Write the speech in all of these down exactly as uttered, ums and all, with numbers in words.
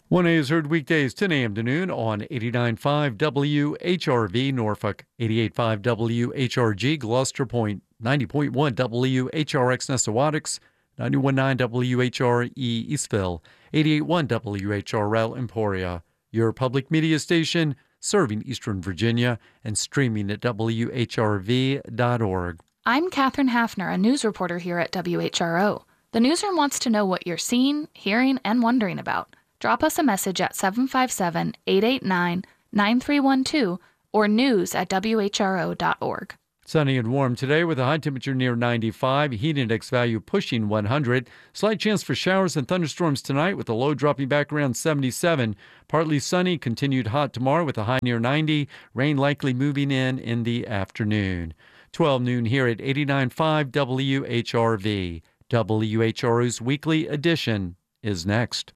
one A is heard weekdays ten a.m. to noon on eighty-nine point five W H R V Norfolk, eighty-eight point five W H R G Gloucester Point, ninety point one W H R X Nessawadox, ninety-one point nine W H R E Eastville, eighty-eight point one W H R L Emporia, your public media station serving Eastern Virginia and streaming at W H R V dot org. I'm Katherine Hafner, a news reporter here at W H R O. The newsroom wants to know what you're seeing, hearing, and wondering about. Drop us a message at seven five seven, eight eight nine, nine three one two or news at W H R O dot org. Sunny and warm today with a high temperature near ninety-five, heat index value pushing one hundred. Slight chance for showers and thunderstorms tonight with the low dropping back around seventy-seven. Partly sunny, continued hot tomorrow with a high near ninety. Rain likely moving in in the afternoon. twelve noon here at eighty-nine point five W H R V. W H R O's weekly edition is next.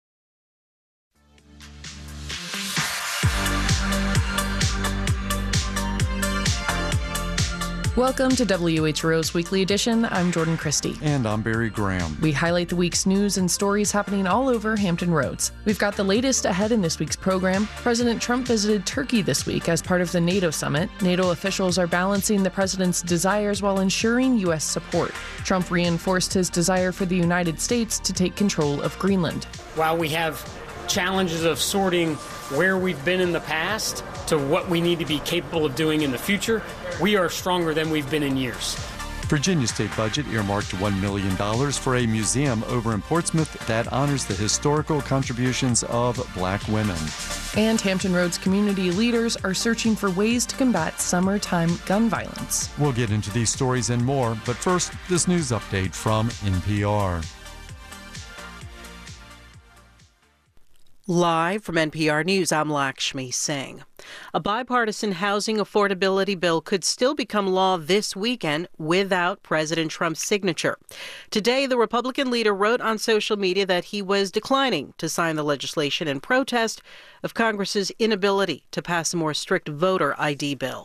Welcome to W H R O's Weekly Edition. I'm Jordan Christie. And I'm Barry Graham. We highlight the week's news and stories happening all over Hampton Roads. We've got the latest ahead in this week's program. President Trump visited Turkey this week as part of the NATO summit. NATO officials are balancing the president's desires while ensuring U S support. Trump reinforced his desire for the United States to take control of Greenland. While we have challenges of sorting where we've been in the past to what we need to be capable of doing in the future, we are stronger than we've been in years. Virginia state budget earmarked one million dollars for a museum over in Portsmouth that honors the historical contributions of black women. And Hampton Roads community leaders are searching for ways to combat summertime gun violence. We'll get into these stories and more, but first, this news update from N P R. Live from N P R News, I'm Lakshmi Singh. A bipartisan housing affordability bill could still become law this weekend without President Trump's signature. Today, the Republican leader wrote on social media that he was declining to sign the legislation in protest of Congress's inability to pass a more strict voter I D bill.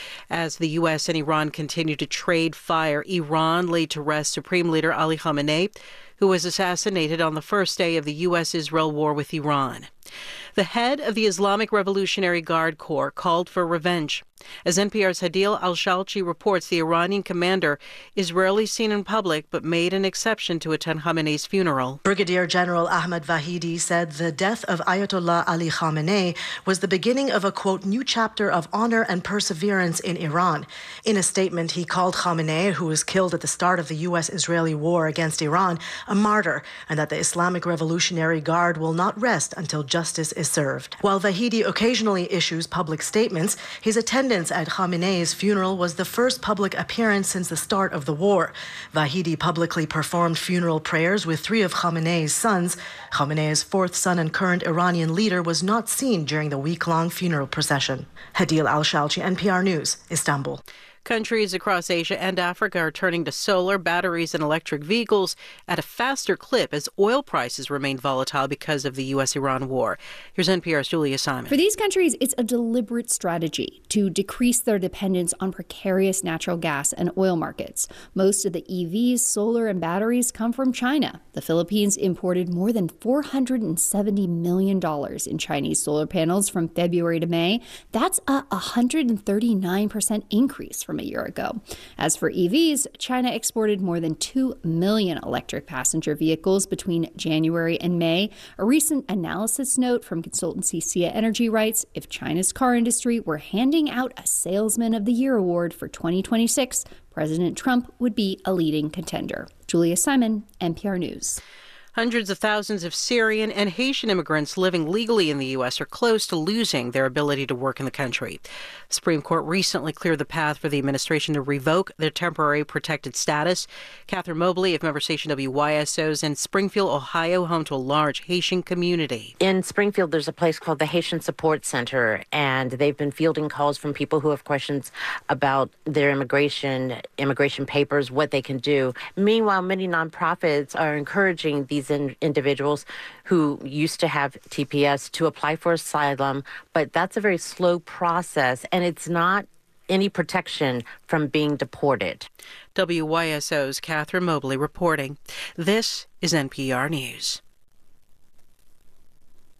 As the U S and Iran continue to trade fire, Iran laid to rest Supreme Leader Ali Khamenei, who was assassinated on the first day of the U S Israel war with Iran. The head of the Islamic Revolutionary Guard Corps called for revenge. As N P R's Hadil Al-Shalchi reports, the Iranian commander is rarely seen in public but made an exception to attend Khamenei's funeral. Brigadier General Ahmad Vahidi said the death of Ayatollah Ali Khamenei was the beginning of a, quote, new chapter of honor and perseverance in Iran. In a statement, he called Khamenei, who was killed at the start of the U S-Israeli war against Iran, a martyr, and that the Islamic Revolutionary Guard will not rest until justice is served. While Vahidi occasionally issues public statements, his attendance at Khamenei's funeral was the first public appearance since the start of the war. Vahidi publicly performed funeral prayers with three of Khamenei's sons. Khamenei's fourth son and current Iranian leader was not seen during the week-long funeral procession. Hadil Al-Shalchi, N P R News, Istanbul. Countries across Asia and Africa are turning to solar, batteries, and electric vehicles at a faster clip as oil prices remain volatile because of the U S Iran war. Here's N P R's Julia Simon. For these countries, it's a deliberate strategy to decrease their dependence on precarious natural gas and oil markets. Most of the E Vs, solar, and batteries come from China. The Philippines imported more than four hundred seventy million dollars in Chinese solar panels from February to May. That's a one hundred thirty-nine percent increase from a year ago. As for E Vs, China exported more than two million electric passenger vehicles between January and May. A recent analysis note from consultancy Sia Energy writes, if China's car industry were handing out a Salesman of the Year award for twenty twenty-six, President Trump would be a leading contender. Julia Simon, N P R News. Hundreds of thousands of Syrian and Haitian immigrants living legally in the U S are close to losing their ability to work in the country. The Supreme Court recently cleared the path for the administration to revoke their temporary protected status. Catherine Mobley of member station W Y S O's in Springfield, Ohio, home to a large Haitian community. In Springfield, there's a place called the Haitian Support Center, and they've been fielding calls from people who have questions about their immigration, immigration papers, what they can do. Meanwhile, many nonprofits are encouraging these In individuals who used to have T P S to apply for asylum, but that's a very slow process, and it's not any protection from being deported. W Y S O's Catherine Mobley reporting. This is N P R News.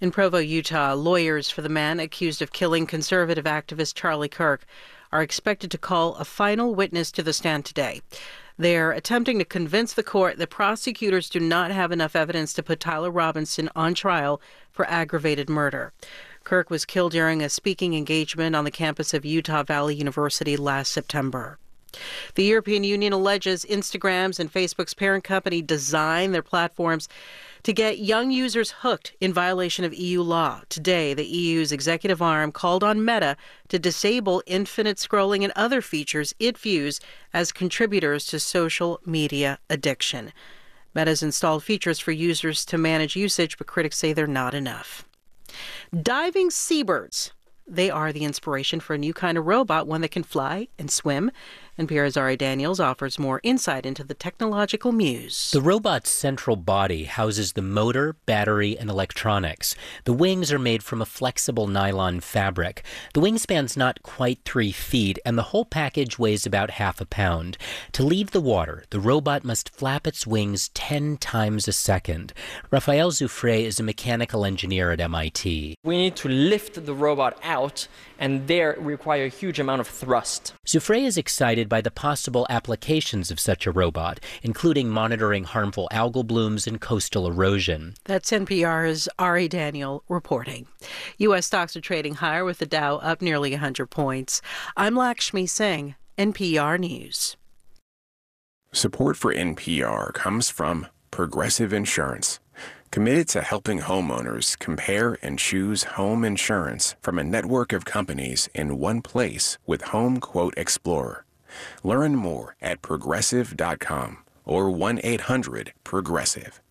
In Provo, Utah, lawyers for the man accused of killing conservative activist Charlie Kirk are expected to call a final witness to the stand today. They're attempting to convince the court that prosecutors do not have enough evidence to put Tyler Robinson on trial for aggravated murder. Kirk was killed during a speaking engagement on the campus of Utah Valley University last September. The European Union alleges Instagram's and Facebook's parent company designed their platforms to get young users hooked in violation of E U law. Today, the E U's executive arm called on Meta to disable infinite scrolling and other features it views as contributors to social media addiction. Meta's installed features for users to manage usage, but critics say they're not enough. Diving seabirds. They are the inspiration for a new kind of robot, one that can fly and swim. N P R's Ari Daniels offers more insight into the technological muse. The robot's central body houses the motor, battery, and electronics. The wings are made from a flexible nylon fabric. The wingspan's not quite three feet, and the whole package weighs about half a pound. To leave the water, the robot must flap its wings ten times a second. Raphael Zoufré is a mechanical engineer at M I T. We need to lift the robot out, and there we require a huge amount of thrust. Zoufré is excited by the possible applications of such a robot, including monitoring harmful algal blooms and coastal erosion. That's N P R's Ari Daniel reporting. U S stocks are trading higher with the Dow up nearly one hundred points. I'm Lakshmi Singh, N P R News. Support for N P R comes from Progressive Insurance, committed to helping homeowners compare and choose home insurance from a network of companies in one place with Home Quote Explorer. Learn more at progressive dot com or one eight hundred progressive.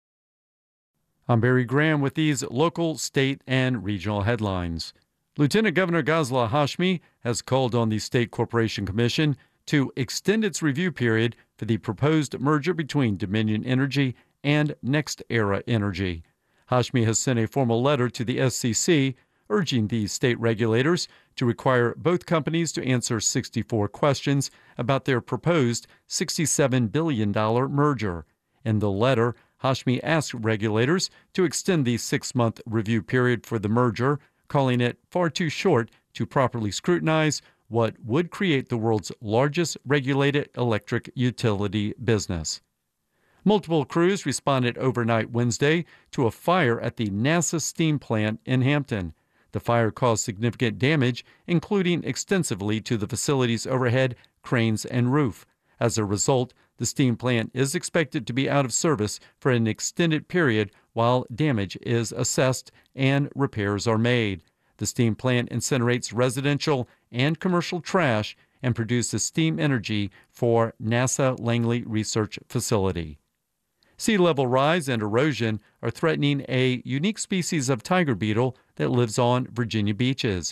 I'm Barry Graham with these local, state, and regional headlines. Lieutenant Governor Ghazla Hashmi has called on the State Corporation Commission to extend its review period for the proposed merger between Dominion Energy and NextEra Energy. Hashmi has sent a formal letter to the S C C urging the state regulators to require both companies to answer sixty-four questions about their proposed sixty-seven billion dollars merger. In the letter, Hashmi asked regulators to extend the six-month review period for the merger, calling it far too short to properly scrutinize what would create the world's largest regulated electric utility business. Multiple crews responded overnight Wednesday to a fire at the NASA steam plant in Hampton. The fire caused significant damage, including extensively to the facility's overhead cranes and roof. As a result, the steam plant is expected to be out of service for an extended period while damage is assessed and repairs are made. The steam plant incinerates residential and commercial trash and produces steam energy for NASA Langley Research Facility. Sea level rise and erosion are threatening a unique species of tiger beetle that lives on Virginia beaches.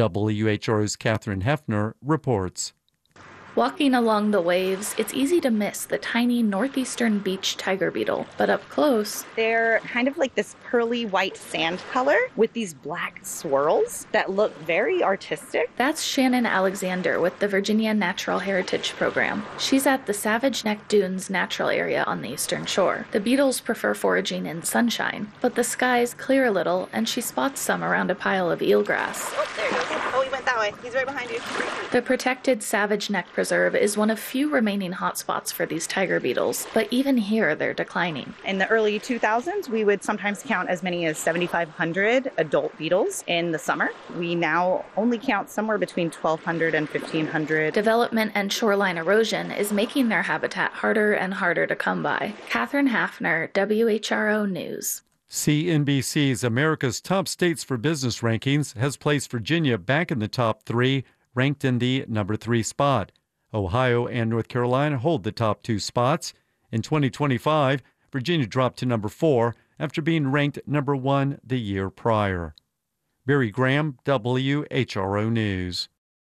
W H R O's Catherine Hefner reports. Walking along the waves, it's easy to miss the tiny northeastern beach tiger beetle, but up close, they're kind of like this pearly white sand color with these black swirls that look very artistic. That's Shannon Alexander with the Virginia Natural Heritage Program. She's at the Savage Neck Dunes Natural Area on the eastern shore. The beetles prefer foraging in sunshine, but the skies clear a little and she spots some around a pile of eelgrass. Oh, there he goes. Oh, he went that way. He's right behind you. The protected Savage Neck Preserve is one of few remaining hotspots for these tiger beetles, but even here they're declining. In the early two thousands, we would sometimes count as many as seventy-five hundred adult beetles in the summer. We now only count somewhere between twelve hundred and fifteen hundred. Development and shoreline erosion is making their habitat harder and harder to come by. Catherine Hafner, W H R O News. C N B C's America's Top States for Business rankings has placed Virginia back in the top three, ranked in the number three spot. Ohio and North Carolina hold the top two spots. In twenty twenty-five, Virginia dropped to number four after being ranked number one the year prior. Barry Graham, W H R O News.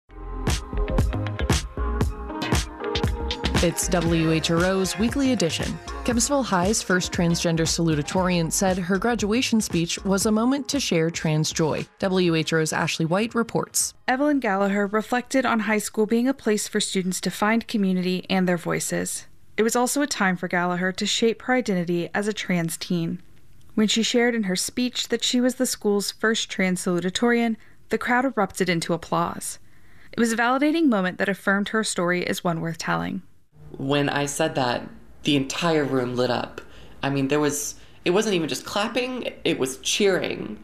It's W H R O's Weekly Edition. Kempsville High's first transgender salutatorian said her graduation speech was a moment to share trans joy. W H R O's Ashley White reports. Evelyn Gallagher reflected on high school being a place for students to find community and their voices. It was also a time for Gallagher to shape her identity as a trans teen. When she shared in her speech that she was the school's first trans salutatorian, the crowd erupted into applause. It was a validating moment that affirmed her story as one worth telling. When I said that, the entire room lit up. I mean, there was, it wasn't even just clapping, it was cheering.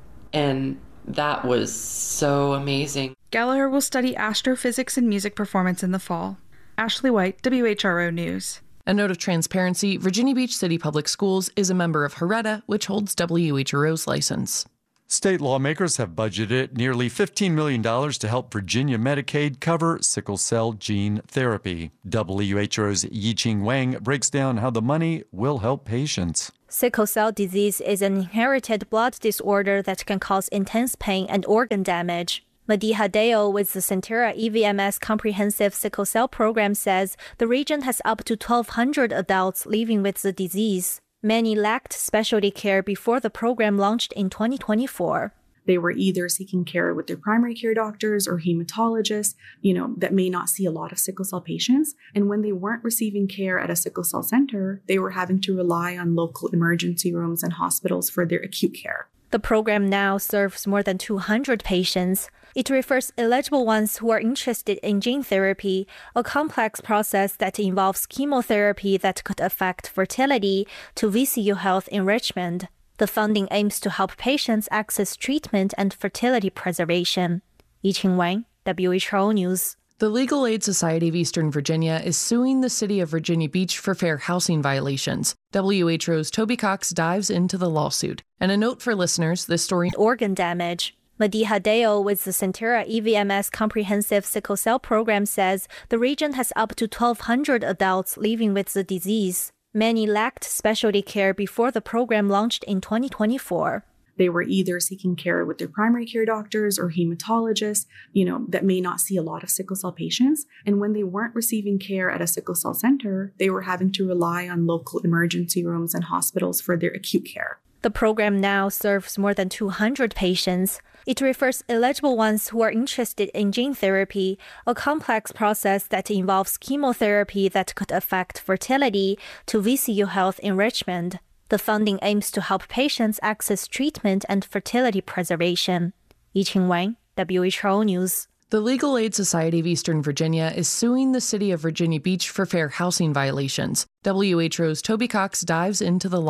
And that was so amazing. Gallagher will study astrophysics and music performance in the fall. Ashley White, W H R O News. A note of transparency, Virginia Beach City Public Schools is a member of HRETA, which holds W H R O's license. State lawmakers have budgeted nearly fifteen million dollars to help Virginia Medicaid cover sickle cell gene therapy. W H R O's Yi-Ching Wang breaks down how the money will help patients. Sickle cell disease is an inherited blood disorder that can cause intense pain and organ damage. Madiha Deo with the Centera E V M S Comprehensive Sickle Cell Program says the region has up to twelve hundred adults living with the disease. Many lacked specialty care before the program launched in twenty twenty-four. They were either seeking care with their primary care doctors or hematologists, you know, that may not see a lot of sickle cell patients. And when they weren't receiving care at a sickle cell center, they were having to rely on local emergency rooms and hospitals for their acute care. The program now serves more than two hundred patients. It refers eligible ones who are interested in gene therapy, a complex process that involves chemotherapy that could affect fertility, to V C U Health Enrichment. The funding aims to help patients access treatment and fertility preservation. Yi-Ching Wang, W H R O News. The Legal Aid Society of Eastern Virginia is suing the city of Virginia Beach for fair housing violations. W H R O's Toby Cox dives into the lawsuit. And a note for listeners, this story... Organ damage. Madiha Deo with the Centera E V M S Comprehensive Sickle Cell Program says the region has up to twelve hundred adults living with the disease. Many lacked specialty care before the program launched in twenty twenty-four. They were either seeking care with their primary care doctors or hematologists, you know, that may not see a lot of sickle cell patients. And when they weren't receiving care at a sickle cell center, they were having to rely on local emergency rooms and hospitals for their acute care. The program now serves more than two hundred patients. It refers eligible ones who are interested in gene therapy, a complex process that involves chemotherapy that could affect fertility, to V C U Health Enrichment. The funding aims to help patients access treatment and fertility preservation. Yi-Ching Wang, W H R O News. The Legal Aid Society of Eastern Virginia is suing the city of Virginia Beach for fair housing violations. W H R O's Toby Cox dives into the law.